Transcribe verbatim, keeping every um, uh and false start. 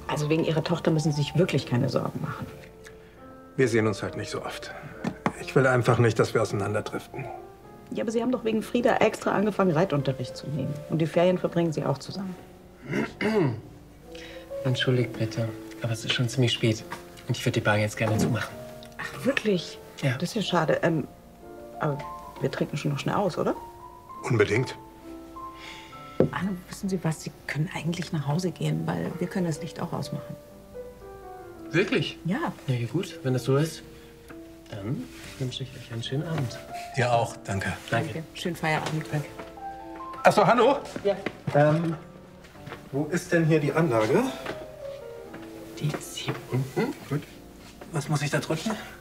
Also wegen Ihrer Tochter müssen Sie sich wirklich keine Sorgen machen. Wir sehen uns halt nicht so oft. Ich will einfach nicht, dass wir auseinanderdriften. Ja, aber Sie haben doch wegen Frieda extra angefangen, Reitunterricht zu nehmen. Und die Ferien verbringen Sie auch zusammen. Entschuldigt bitte, aber es ist schon ziemlich spät. Und ich würde die Bar jetzt gerne zumachen. Ach, wirklich? Ja. Das ist ja schade. Ähm, aber wir trinken schon noch schnell aus, oder? Unbedingt. Anne, wissen Sie was? Sie können eigentlich nach Hause gehen, weil wir können das Licht auch ausmachen. Wirklich? Ja. Na ja, gut, wenn das so ist, dann wünsche ich euch einen schönen Abend. Dir auch, danke. Danke. Schönen Feierabend. Danke. Achso, hallo? Ja. Ähm, wo ist denn hier die Anlage? Die ist hier unten. Gut. Was muss ich da drücken?